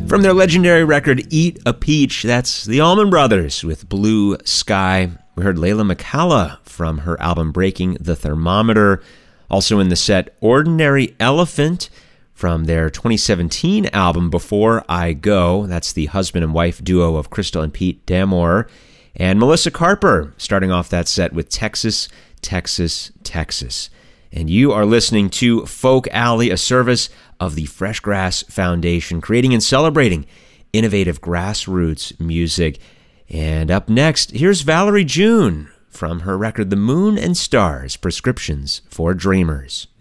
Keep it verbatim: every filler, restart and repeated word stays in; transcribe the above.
From their legendary record, Eat a Peach, that's the Allman Brothers with Blue Sky. We heard Layla McCalla from her album Breaking the Thermometer. Also in the set, Ordinary Elephant from their twenty seventeen album Before I Go. That's the husband and wife duo of Crystal and Pete Damore. And Melissa Carper starting off that set with Texas, Texas, Texas. And you are listening to Folk Alley, a service of the Fresh Grass Foundation, creating and celebrating innovative grassroots music. And up next, here's Valerie June from her record The Moon and Stars, Prescriptions for Dreamers.